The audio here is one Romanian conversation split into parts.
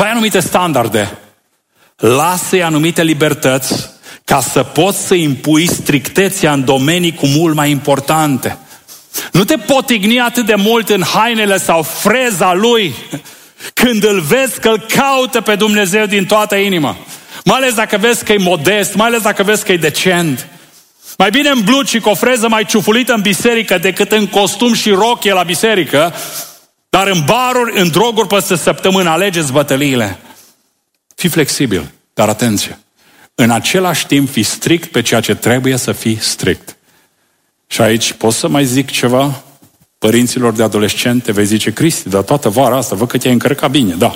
Tu ai anumite standarde. Lasă-i anumite libertăți ca să poți să impui strictețea în domenii cu mult mai importante. Nu te potigni atât de mult în hainele sau freza lui când îl vezi că îl caută pe Dumnezeu din toată inima. Mai ales dacă vezi că e modest, mai ales dacă vezi că e decent. Mai bine în blugi și cu o freză mai ciufulită în biserică decât în costum și rochie la biserică, dar în baruri, în droguri peste săptămână. Alegeți bătăliile. Fii flexibil, dar atenție. În același timp fii strict pe ceea ce trebuie să fii strict. Și aici pot să mai zic ceva părinților de adolescente? Vei zice, Cristi, dar toată vara asta văd că te-ai încărcat bine. Da.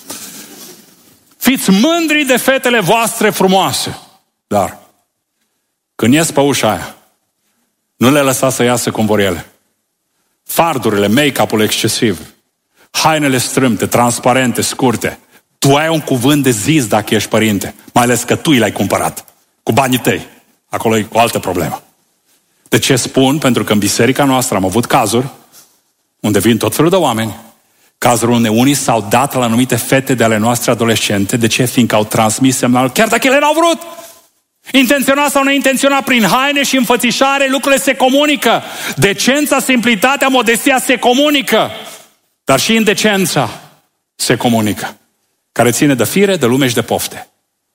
Fiți mândri de fetele voastre frumoase. Dar când ies pe ușa aia, nu le lăsa să iasă cum vor ele. Fardurile, make-up-ul excesiv, hainele strâmte, transparente, scurte. Tu ai un cuvânt de zis dacă ești părinte, mai ales că tu l-ai cumpărat, cu banii tăi. Acolo e o altă problemă. De ce spun? Pentru că în biserica noastră am avut cazuri unde vin tot felul de oameni, cazuri unde unii s-au dat la anumite fete de ale noastre adolescente. De ce? Fiindcă au transmis semnalul, chiar dacă ele n-au vrut. Intenționat sau neintenționat, prin haine și înfățișare, lucrurile se comunică. Decența, simplitatea, modestia se comunică. Dar și indecența se comunică. Care ține de fire, de lume și de pofte.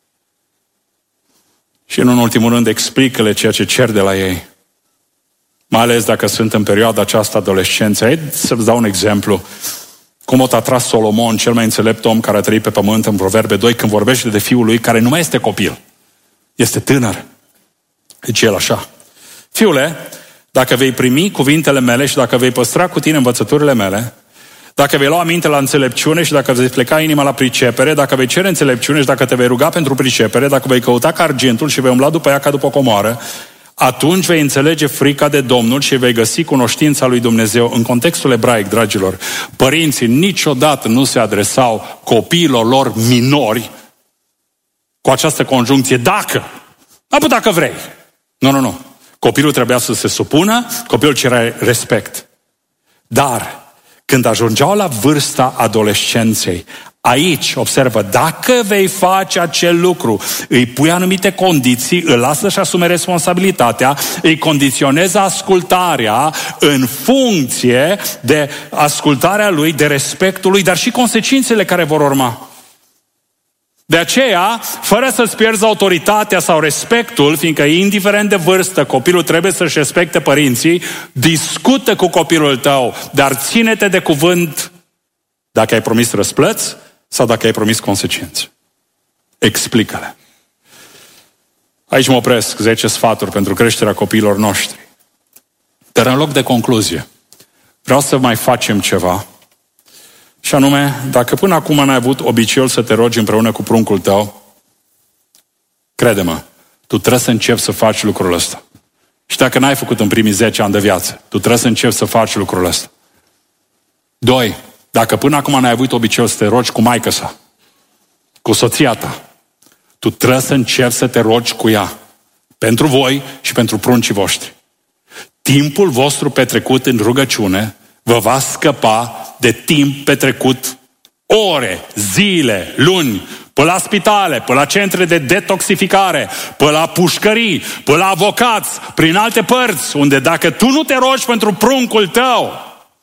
Și în ultimul rând, explică-le ceea ce cer de la ei. Mai ales dacă sunt în perioada aceasta adolescență. Hai să-ți dau un exemplu. Cum a tras Solomon, cel mai înțelept om care a trăit pe pământ, în Proverbe 2, când vorbește de fiul lui, care nu mai este copil. Este tânăr. Deci el așa. Fiule, dacă vei primi cuvintele mele și dacă vei păstra cu tine învățăturile mele, dacă vei lua aminte la înțelepciune și dacă vei pleca inima la pricepere, dacă vei cere înțelepciune și dacă te vei ruga pentru pricepere, dacă vei căuta ca argintul și vei umbla după ea ca după o comoară, atunci vei înțelege frica de Domnul și vei găsi cunoștința lui Dumnezeu. În contextul ebraic, dragilor, părinții niciodată nu se adresau copiilor lor minori cu această conjuncție dacă. Nu dacă vrei. Nu. Copilul trebuia să se supună, copilul cerea respect. Dar când ajungeau la vârsta adolescenței, aici, observă, dacă vei face acel lucru, îi pui anumite condiții, îl lasă și asume responsabilitatea, îi condiționezi ascultarea în funcție de ascultarea lui, de respectul lui, dar și consecințele care vor urma. De aceea, fără să-ți pierzi autoritatea sau respectul, fiindcă indiferent de vârstă, copilul trebuie să-și respecte părinții, discută cu copilul tău, dar ține-te de cuvânt dacă ai promis răsplăți sau dacă ai promis consecințe. Explică-le. Aici mă opresc, 10 sfaturi pentru creșterea copiilor noștri. Dar în loc de concluzie, vreau să mai facem ceva. Și anume, dacă până acum n-ai avut obiceiul să te rogi împreună cu pruncul tău, crede-mă, tu trebuie să începi să faci lucrul ăsta. Și dacă n-ai făcut în primii 10 ani de viață, tu trebuie să începi să faci lucrul ăsta. 2. Dacă până acum n-ai avut obiceiul să te rogi cu maică-sa, cu soția ta, tu trebuie să începi să te rogi cu ea. Pentru voi și pentru pruncii voștri. Timpul vostru petrecut în rugăciune vă va scăpa de timp petrecut ore, zile, luni, pe la spitale, pe la centre de detoxificare, pe la pușcării, pe la avocați, prin alte părți, unde dacă tu nu te rogi pentru pruncul tău,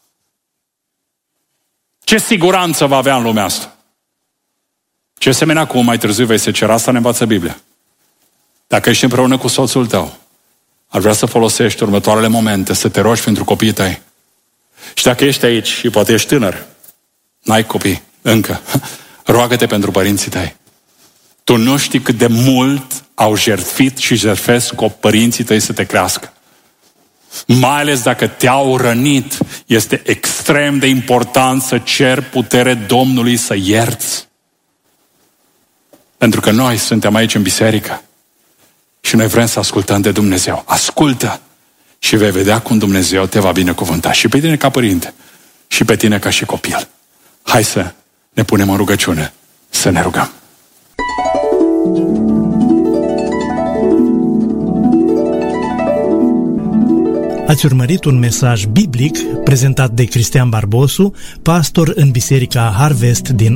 ce siguranță va avea în lumea asta? Ce semeni acum, mai târziu vei secera, asta ne învață Biblia. Dacă ești împreună cu soțul tău, ar vrea să folosești următoarele momente, să te rogi pentru copiii tăi. Și dacă ești aici și poate ești tânăr, n-ai copii încă, roagă-te pentru părinții tăi. Tu nu știi cât de mult au jertfit și jertfesc părinții tăi să te crească. Mai ales dacă te-au rănit, este extrem de important să ceri putere Domnului să ierți. Pentru că noi suntem aici în biserică și noi vrem să ascultăm de Dumnezeu. Ascultă și vei vedea cum Dumnezeu te va binecuvânta. Și pe tine ca părinte, și pe tine ca și copil. Hai să ne punem în rugăciune, să ne rugăm. Ați urmărit un mesaj biblic prezentat de Cristian Barbosu, pastor în Biserica Harvest din